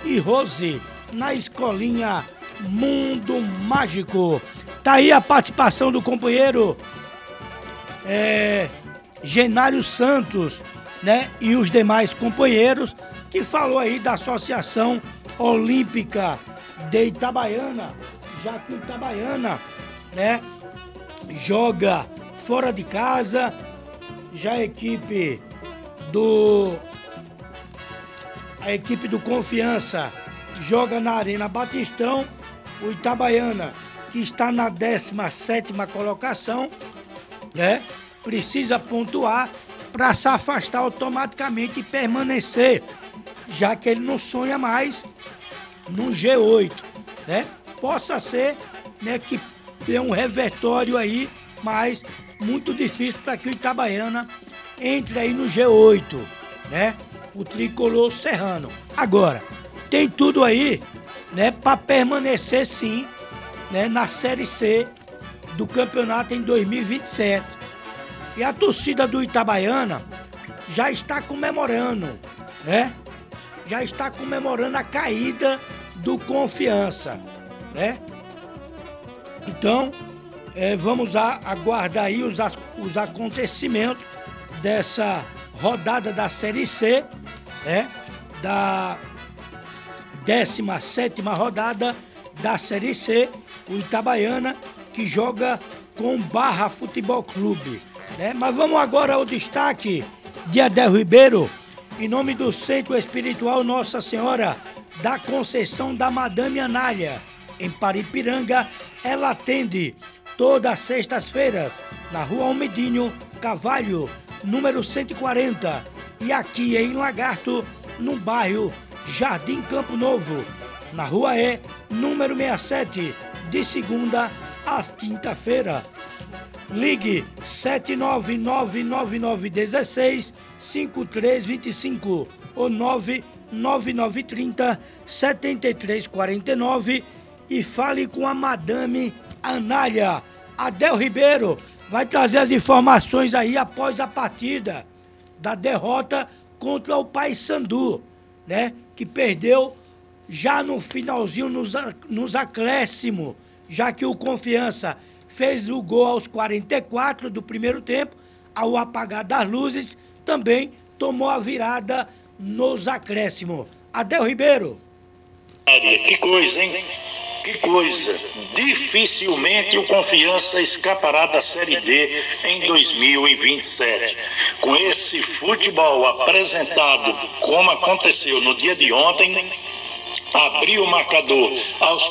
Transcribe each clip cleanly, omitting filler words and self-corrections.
e Rose, na escolinha Mundo Mágico. Tá aí a participação do companheiro Genário Santos, né? E os demais companheiros que falou aí da Associação Olímpica de Itabaiana, já que o Itabaiana, né, joga fora de casa, já a equipe do Confiança joga na Arena Batistão, o Itabaiana, que está na 17ª colocação, né, precisa pontuar para se afastar automaticamente e permanecer, já que ele não sonha mais no G8, né? Possa ser, né, que dê um revertório aí, mas muito difícil para que o Itabaiana entre aí no G8, né? O tricolor serrano. Agora, tem tudo aí, né, para permanecer sim, né, na Série C do campeonato em 2027. E a torcida do Itabaiana já está comemorando, né? Já está comemorando a caída do Confiança, né? Então, vamos aguardar aí os acontecimentos dessa rodada da Série C, né? Da 17ª rodada da Série C, o Itabaiana, que joga com Barra Futebol Clube, né? Mas vamos agora ao destaque de Adel Ribeiro, em nome do Centro Espiritual Nossa Senhora da Conceição da Madame Anália, em Paripiranga. Ela atende todas as sextas-feiras na Rua Almedinho Cavalho, número 140, e aqui em Lagarto, no bairro Jardim Campo Novo, na Rua E, número 67, de segunda a quinta-feira. Ligue 79999165325 ou 99930-7349 e fale com a Madame Anália. Adel Ribeiro vai trazer as informações aí após a partida da derrota contra o Paysandu, né? Que perdeu já no finalzinho, nos acréscimos, já que o Confiança fez o gol aos 44 do primeiro tempo, ao apagar das luzes, também tomou a virada nos acréscimos. Adel Ribeiro. Que coisa, hein? Que coisa. Dificilmente o Confiança escapará da Série D em 2027. Com esse futebol apresentado, como aconteceu no dia de ontem, abriu o marcador aos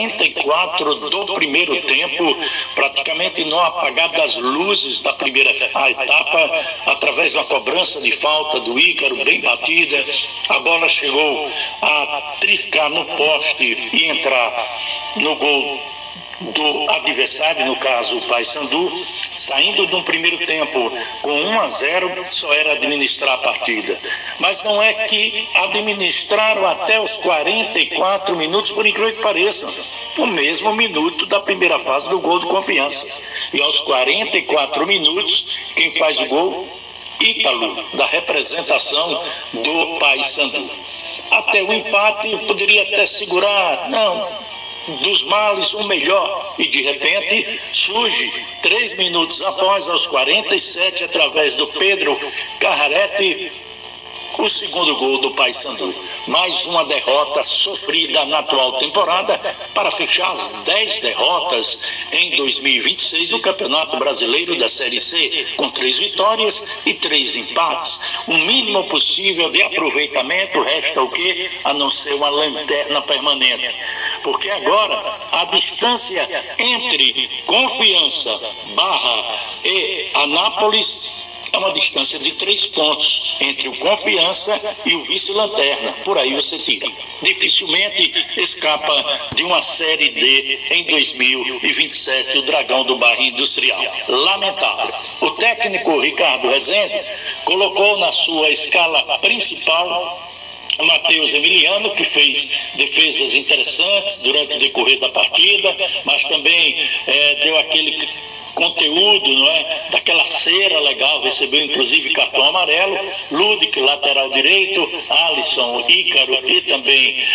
44 do primeiro tempo, praticamente no apagar das luzes da primeira etapa, através de uma cobrança de falta do Ícaro, bem batida, a bola chegou a triscar no poste e entrar no gol do adversário, no caso o Paysandu. Saindo de um primeiro tempo com 1-0, só era administrar a partida. Mas não é que administraram até os 44 minutos, por incrível que pareça, o mesmo minuto da primeira fase do gol do Confiança. E aos 44 minutos, quem faz o gol? Ítalo, da representação do Paysandu. Até o empate poderia até segurar, não, dos males o melhor, e de repente surge 3 minutos após, aos 47, através do Pedro Carrarete, o segundo gol do Paysandu. Mais uma derrota sofrida na atual temporada para fechar as 10 derrotas em 2026 no Campeonato Brasileiro da Série C, com 3 vitórias e 3 empates. O mínimo possível de aproveitamento, resta o quê? A não ser uma lanterna permanente. Porque agora a distância entre Confiança, Barra e Anápolis é uma distância de 3 pontos entre o Confiança e o vice-lanterna. Por aí você tira. Dificilmente escapa de uma Série D em 2027 o Dragão do Bairro Industrial. Lamentável. O técnico Ricardo Rezende colocou na sua escala principal o Matheus Emiliano, que fez defesas interessantes durante o decorrer da partida, mas também deu aquele conteúdo, não é? Daquela cera legal, recebeu inclusive cartão amarelo. Ludic, lateral direito, Alisson, Ícaro e também